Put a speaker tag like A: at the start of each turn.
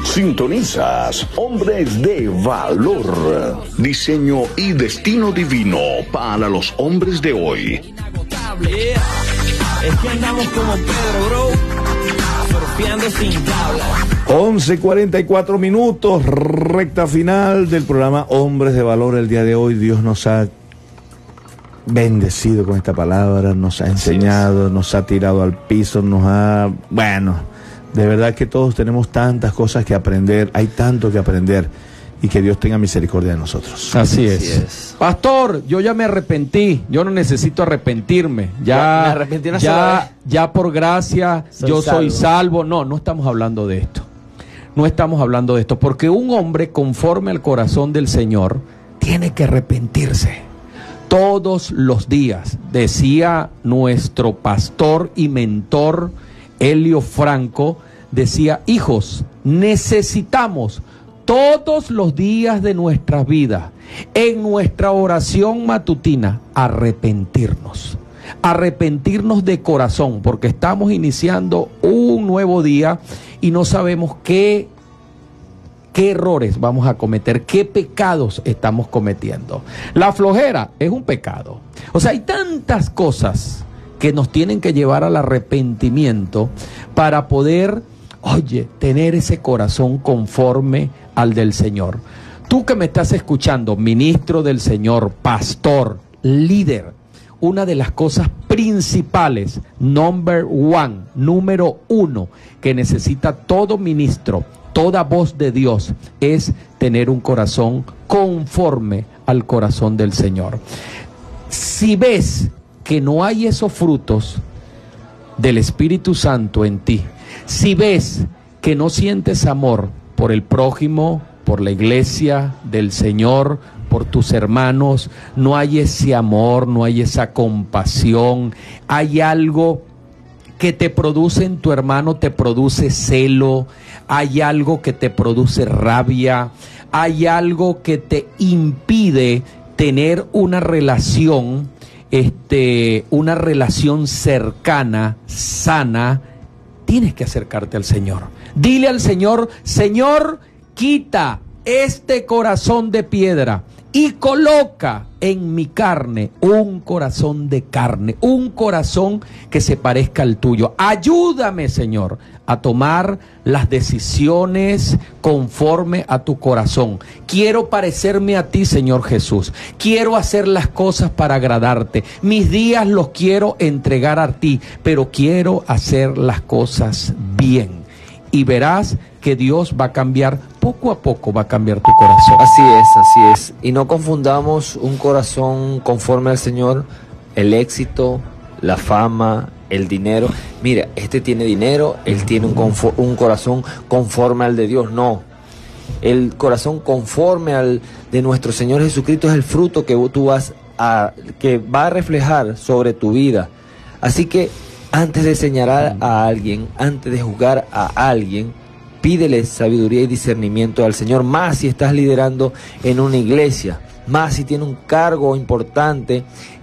A: Sintonizas Hombres de Valor. Diseño y destino divino para los hombres de hoy.
B: Es que andamos como Pedro, bro, surfeando sin tabla.
C: 11:44 minutos, recta final del programa Hombres de Valor. El día de hoy Dios nos ha bendecido con esta palabra, nos ha enseñado, nos ha tirado al piso, de verdad que todos tenemos tantas cosas que aprender, hay tanto que aprender, y que Dios tenga misericordia de nosotros.
D: Así es. Pastor, yo ya me arrepentí, yo no necesito arrepentirme, ya por gracia soy salvo. No estamos hablando de esto. No estamos hablando de esto, porque un hombre conforme al corazón del Señor tiene que arrepentirse todos los días. Decía nuestro pastor y mentor Helio Franco, decía: hijos, necesitamos todos los días de nuestras vidas, en nuestra oración matutina, arrepentirnos de corazón, porque estamos iniciando un nuevo día y no sabemos qué errores vamos a cometer, qué pecados estamos cometiendo. La flojera es un pecado. O sea, hay tantas cosas que nos tienen que llevar al arrepentimiento para poder, tener ese corazón conforme al del Señor. Tú que me estás escuchando, ministro del Señor, pastor, líder, una de las cosas principales, número uno, que necesita todo ministro, toda voz de Dios, es tener un corazón conforme al corazón del Señor. Si ves que no hay esos frutos del Espíritu Santo en ti, si ves que no sientes amor por el prójimo, por la iglesia del Señor, por tus hermanos, no hay ese amor, no hay esa compasión, hay algo que te produce en tu hermano, te produce celo, hay algo que te produce rabia, hay algo que te impide tener una relación cercana, sana, tienes que acercarte al Señor. Dile al Señor: Señor, quita este corazón de piedra y coloca en mi carne un corazón de carne, un corazón que se parezca al tuyo. Ayúdame, Señor, a tomar las decisiones conforme a tu corazón. Quiero parecerme a ti, Señor Jesús. Quiero hacer las cosas para agradarte. Mis días los quiero entregar a ti, pero quiero hacer las cosas bien. Y verás que Dios va a cambiar, poco a poco va a cambiar tu corazón.
E: Así es. Y no confundamos un corazón conforme al Señor, el éxito, la fama, el dinero. Mira, este tiene dinero, él tiene un corazón conforme al de Dios. No, el corazón conforme al de nuestro Señor Jesucristo es el fruto que que va a reflejar sobre tu vida. Así que antes de señalar a alguien, antes de juzgar a alguien, pídele sabiduría y discernimiento al Señor, más si estás liderando en una iglesia, más si tiene un cargo importante